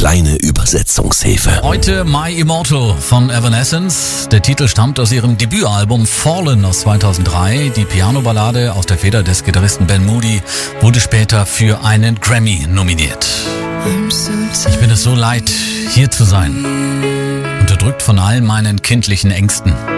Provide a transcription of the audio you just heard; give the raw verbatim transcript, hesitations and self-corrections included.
kleine Übersetzungshilfe. Heute My Immortal von Evanescence. Der Titel stammt aus ihrem Debütalbum Fallen aus zweitausenddrei. Die Piano-Ballade aus der Feder des Gitarristen Ben Moody wurde später für einen Grammy nominiert. Ich bin es so leid, hier zu sein. Unterdrückt von all meinen kindlichen Ängsten.